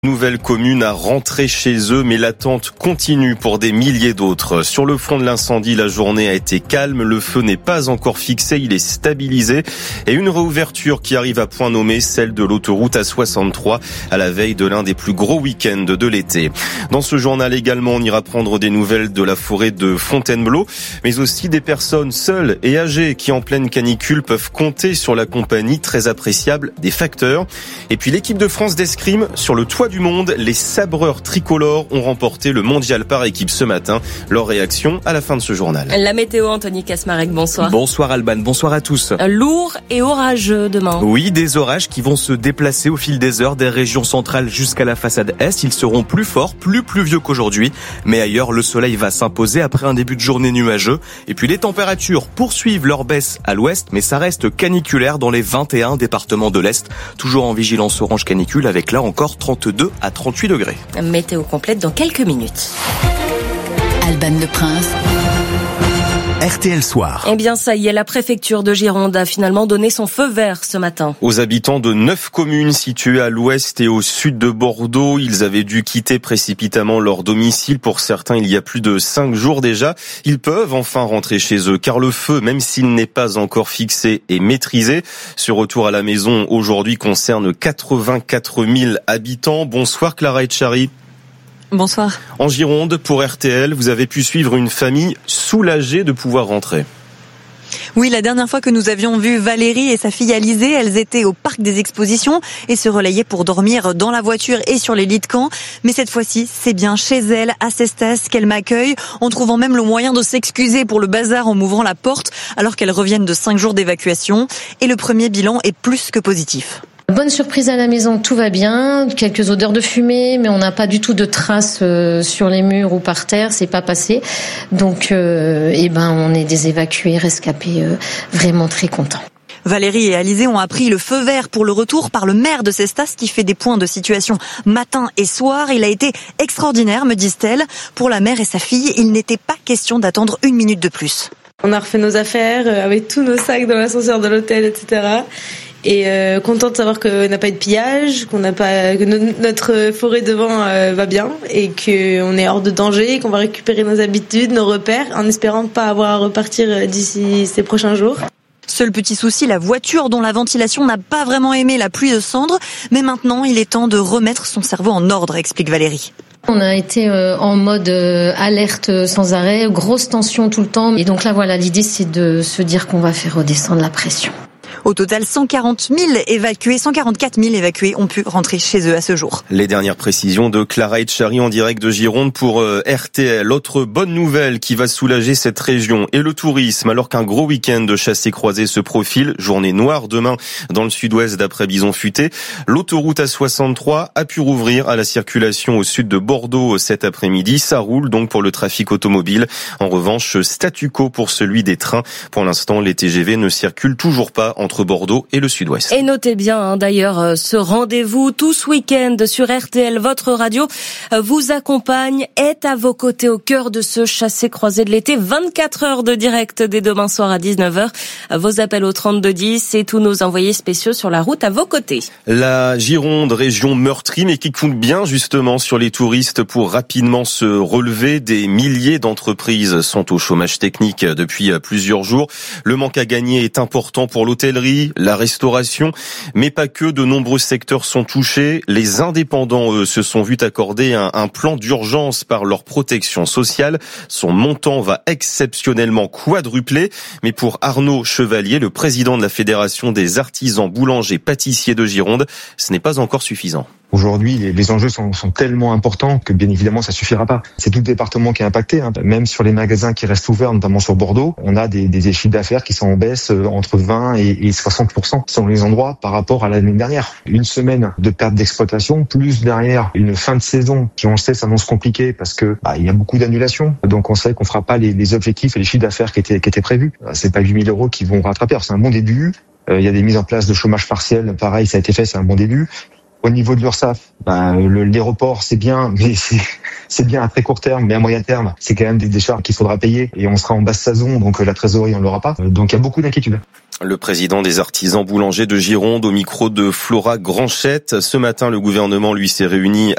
Nouvelles communes à rentrer chez eux, mais l'attente continue pour des milliers d'autres. Sur le front de l'incendie, la journée a été calme, le feu n'est pas encore fixé, il est stabilisé et une réouverture qui arrive à point nommé, celle de l'autoroute A63 à la veille de l'un des plus gros week-ends de l'été. Dans ce journal également, on ira prendre des nouvelles de la forêt de Fontainebleau, mais aussi des personnes seules et âgées qui en pleine canicule peuvent compter sur la compagnie très appréciable des facteurs. Et puis l'équipe de France d'escrime sur le toit du monde, les sabreurs tricolores ont remporté le mondial par équipe ce matin. Leur réaction à la fin de ce journal. La météo, Anthony Kasmarek, bonsoir. Bonsoir Alban, bonsoir à tous. Lourd et orageux demain. Oui, des orages qui vont se déplacer au fil des heures des régions centrales jusqu'à la façade est. Ils seront plus forts, plus pluvieux qu'aujourd'hui. Mais ailleurs, le soleil va s'imposer après un début de journée nuageux. Et puis les températures poursuivent leur baisse à l'ouest, mais ça reste caniculaire dans les 21 départements de l'Est. Toujours en vigilance orange canicule avec là encore 32 à 38 degrés. Météo complète dans quelques minutes. Alban Le Prince. RTL Soir. Eh bien, ça y est, la préfecture de Gironde a finalement donné son feu vert ce matin. Aux habitants de 9 communes situées à l'ouest et au sud de Bordeaux, ils avaient dû quitter précipitamment leur domicile. Pour certains, il y a plus de 5 jours déjà. Ils peuvent enfin rentrer chez eux, car le feu, même s'il n'est pas encore fixé, est maîtrisé. Ce retour à la maison aujourd'hui concerne 84 000 habitants. Bonsoir Clara Etchari. Bonsoir. En Gironde, pour RTL, vous avez pu suivre une famille soulagée de pouvoir rentrer. Oui, la dernière fois que nous avions vu Valérie et sa fille Alizée, elles étaient au parc des expositions et se relayaient pour dormir dans la voiture et sur les lits de camp. Mais cette fois-ci, c'est bien chez elle, à Cestas, qu'elle m'accueille, en trouvant même le moyen de s'excuser pour le bazar en m'ouvrant la porte, alors qu'elles reviennent de 5 jours d'évacuation. Et le premier bilan est plus que positif. Bonne surprise à la maison, tout va bien, quelques odeurs de fumée, mais on n'a pas du tout de traces sur les murs ou par terre, c'est pas passé. Donc, on est des évacués, rescapés, vraiment très contents. Valérie et Alizée ont appris le feu vert pour le retour par le maire de Cestas qui fait des points de situation matin et soir. Il a été extraordinaire, me disent-elles. Pour la mère et sa fille, il n'était pas question d'attendre 1 minute de plus. On a refait nos affaires avec tous nos sacs dans l'ascenseur de l'hôtel, etc. Et content de savoir qu'on n'a pas eu de pillage, que notre forêt devant va bien et qu'on est hors de danger, qu'on va récupérer nos habitudes, nos repères, en espérant pas avoir à repartir d'ici ces prochains jours. Seul petit souci, la voiture dont la ventilation n'a pas vraiment aimé la pluie de cendres, mais maintenant il est temps de remettre son cerveau en ordre, explique Valérie. On a été en mode alerte sans arrêt, grosse tension tout le temps. Et donc là voilà, l'idée c'est de se dire qu'on va faire redescendre la pression. Au total, 144 000 évacués ont pu rentrer chez eux à ce jour. Les dernières précisions de Clara Etchari en direct de Gironde pour RTL. Autre bonne nouvelle qui va soulager cette région et le tourisme alors qu'un gros week-end de chassés-croisés se profile. Journée noire demain dans le sud-ouest d'après Bison Futé. L'autoroute A63 a pu rouvrir à la circulation au sud de Bordeaux cet après-midi. Ça roule donc pour le trafic automobile. En revanche, statu quo pour celui des trains. Pour l'instant, les TGV ne circulent toujours pas entre Bordeaux et le sud-ouest. Et notez bien d'ailleurs ce rendez-vous tout ce week-end sur RTL. Votre radio vous accompagne, est à vos côtés au cœur de ce chassé-croisé de l'été. 24 heures de direct dès demain soir à 19h. Vos appels au 3210 et tous nos envoyés spéciaux sur la route à vos côtés. La Gironde, région meurtrie mais qui compte bien justement sur les touristes pour rapidement se relever. Des milliers d'entreprises sont au chômage technique depuis plusieurs jours. Le manque à gagner est important pour l'hôtellerie, la restauration, mais pas que. De nombreux secteurs sont touchés. Les indépendants, eux, se sont vus accorder un plan d'urgence par leur protection sociale. Son montant va exceptionnellement quadrupler. Mais pour Arnaud Chevalier, le président de la Fédération des artisans boulangers pâtissiers de Gironde, ce n'est pas encore suffisant. Aujourd'hui, les enjeux sont tellement importants que bien évidemment ça suffira pas. C'est tout le département qui est impacté, Même sur les magasins qui restent ouverts, notamment sur Bordeaux, on a des chiffres d'affaires qui sont en baisse entre 20 et 60% selon les endroits par rapport à l'année dernière. Une semaine de perte d'exploitation, plus derrière une fin de saison qui on le sait s'annonce compliquée parce que il y a beaucoup d'annulations. Donc on sait qu'on fera pas les objectifs et les chiffres d'affaires qui étaient prévus. C'est pas 8 000 € qui vont rattraper. Alors, c'est un bon début. Il y a des mises en place de chômage partiel, pareil, ça a été fait, c'est un bon début. Au niveau de l'URSSAF, les reports, c'est bien, mais c'est bien à très court terme, mais à moyen terme, c'est quand même des charges qu'il faudra payer et on sera en basse saison, donc la trésorerie, on l'aura pas. Donc il y a beaucoup d'inquiétudes. Le président des artisans boulangers de Gironde au micro de Flora Granchette. Ce matin, le gouvernement lui s'est réuni